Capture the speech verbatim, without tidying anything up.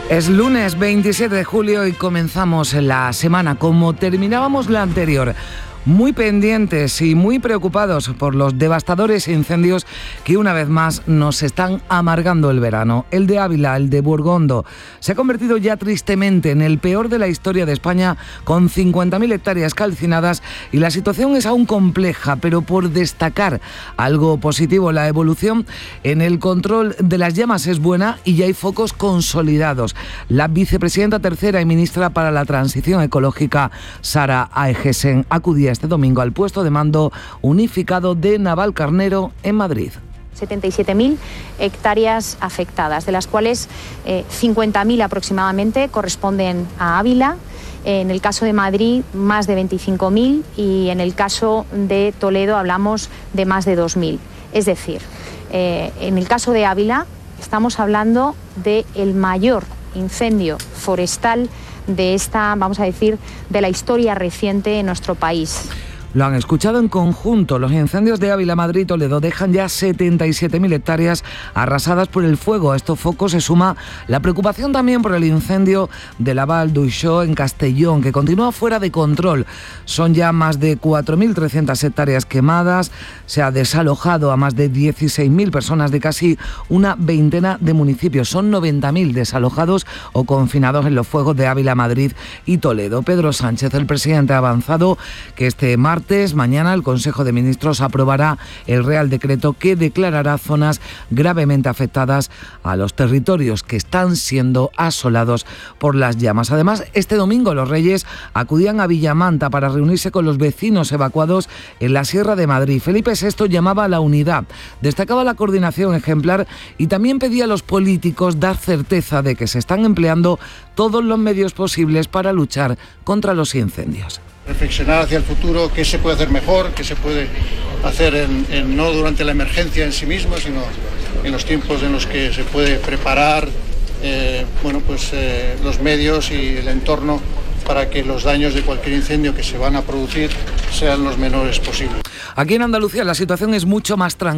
Es lunes veintisiete de julio y comenzamos la semana como terminábamos la anterior. Muy pendientes y muy preocupados por los devastadores incendios que una vez más nos están amargando el verano. El de Ávila, el de Burgondo, se ha convertido ya tristemente en el peor de la historia de España, con cincuenta mil hectáreas calcinadas, y la situación es aún compleja, pero por destacar algo positivo, la evolución en el control de las llamas es buena y ya hay focos consolidados. La vicepresidenta tercera y ministra para la Transición Ecológica, Sara Aegesen, acudía este domingo al puesto de mando unificado de Navalcarnero en Madrid. setenta y siete mil hectáreas afectadas, de las cuales eh, cincuenta mil aproximadamente corresponden a Ávila. En el caso de Madrid, más de veinticinco mil, y en el caso de Toledo hablamos de más de dos mil. Es decir, eh, en el caso de Ávila estamos hablando del mayor incendio forestal de esta, vamos a decir, de la historia reciente en nuestro país. Lo han escuchado en conjunto. Los incendios de Ávila, Madrid y Toledo dejan ya setenta y siete mil hectáreas arrasadas por el fuego. A estos focos se suma la preocupación también por el incendio de la Val d'Uixó en Castellón, que continúa fuera de control. Son ya más de cuatro mil trescientas hectáreas quemadas. Se ha desalojado a más de dieciséis mil personas de casi una veintena de municipios. Son noventa mil desalojados o confinados en los fuegos de Ávila, Madrid y Toledo. Pedro Sánchez, el presidente, ha avanzado que este martes Mañana el Consejo de Ministros aprobará el Real Decreto que declarará zonas gravemente afectadas a los territorios que están siendo asolados por las llamas. Además, este domingo los Reyes acudían a Villamanta para reunirse con los vecinos evacuados en la Sierra de Madrid. Felipe sexto llamaba a la unidad, destacaba la coordinación ejemplar y también pedía a los políticos dar certeza de que se están empleando todos los medios posibles para luchar contra los incendios. Reflexionar hacia el futuro, qué se puede hacer mejor, qué se puede hacer en, en, no durante la emergencia en sí misma, sino en los tiempos en los que se puede preparar eh, bueno, pues, eh, los medios y el entorno para que los daños de cualquier incendio que se van a producir sean los menores posibles. Aquí en Andalucía la situación es mucho más tranquila.